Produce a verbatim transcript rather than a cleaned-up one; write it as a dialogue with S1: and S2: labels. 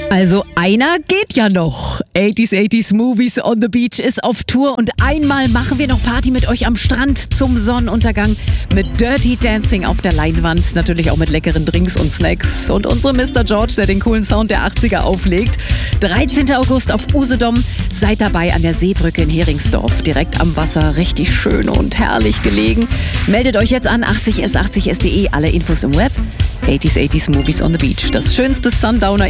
S1: Also einer geht ja noch. achtziger achtziger Movies on the Beach ist auf Tour und einmal machen wir noch Party mit euch am Strand zum Sonnenuntergang mit Dirty Dancing auf der Leinwand, natürlich auch mit leckeren Drinks und Snacks und unserem Mister George, der den coolen Sound der achtziger auflegt. dreizehnter August auf Usedom, seid dabei an der Seebrücke in Heringsdorf, direkt am Wasser, richtig schön und herrlich gelegen. Meldet euch jetzt an achtzig s achtzig s punkt de, alle Infos im Web. achtziger achtziger Movies on the Beach, das schönste Sundowner